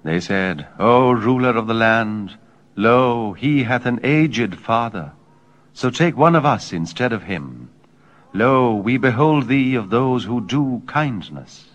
They said, O ruler of the land, lo, he hath an aged father. So take one of us instead of him. Lo, we behold thee of those who do kindness.